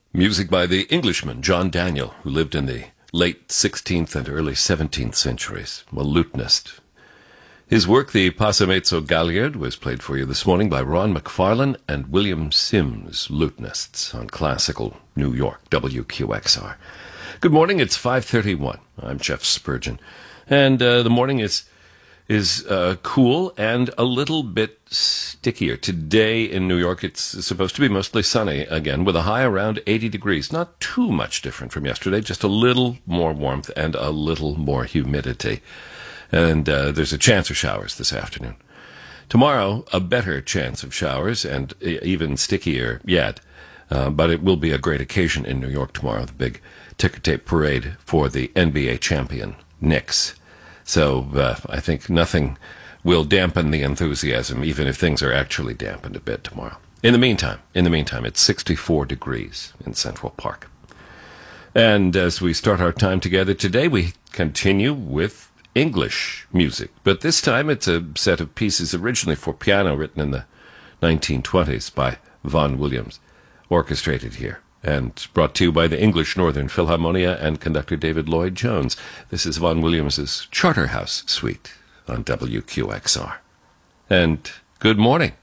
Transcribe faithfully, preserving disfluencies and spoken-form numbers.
Music by the Englishman John Daniel, who lived in the late sixteenth and early seventeenth centuries, a lutenist. His work, the Passamezzo Galliard, was played for you this morning by Ron McFarlane and William Sims, lutenists, on classical New York, W Q X R. Good morning, it's five thirty-one. I'm Jeff Spurgeon, and uh, the morning is is uh, cool and a little bit stickier. Today in New York, it's supposed to be mostly sunny again, with a high around eighty degrees. Not too much different from yesterday, just a little more warmth and a little more humidity. And uh, there's a chance of showers this afternoon. Tomorrow, a better chance of showers and even stickier yet. Uh, but it will be a great occasion in New York tomorrow, the big ticker tape parade for the N B A champion, Knicks. So uh, I think nothing will dampen the enthusiasm, even if things are actually dampened a bit tomorrow. In the meantime, in the meantime, it's sixty-four degrees in Central Park. And as we start our time together today, we continue with English music. But this time it's a set of pieces originally for piano written in the nineteen twenties by Vaughan Williams, orchestrated here and brought to you by the English Northern Philharmonia and conductor David Lloyd Jones. This is Vaughan Williams's Charterhouse Suite on W Q X R. And good morning.